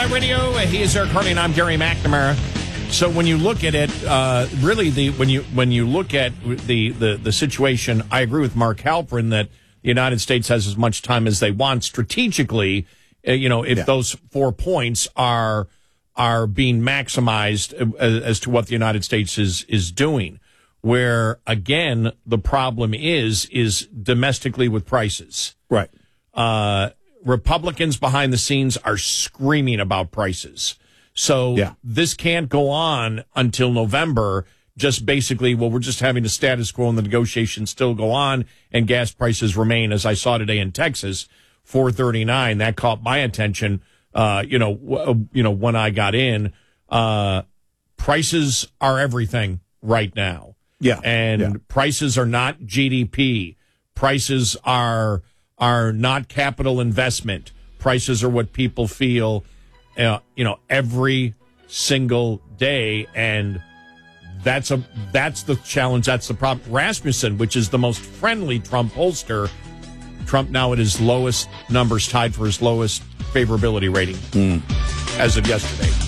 Radio. He is Eric Harley, and I'm Gary McNamara. So when you look at it, really, when you look at the situation, I agree with Mark Halperin that the United States has as much time as they want strategically. If those 4 points are being maximized as to what the United States is doing. Where again, the problem is domestically with prices. Right. Republicans behind the scenes are screaming about prices. So this can't go on until November. Just basically, we're just having a status quo and the negotiations still go on and gas prices remain, as I saw today in Texas, $4.39. That caught my attention. When I got in, prices are everything right now. Yeah. And prices are not GDP. Prices are not capital investment. Prices are what people feel, every single day. And that's the challenge. That's the problem. Rasmussen, which is the most friendly Trump pollster, Trump now at his lowest numbers, tied for his lowest favorability rating as of yesterday.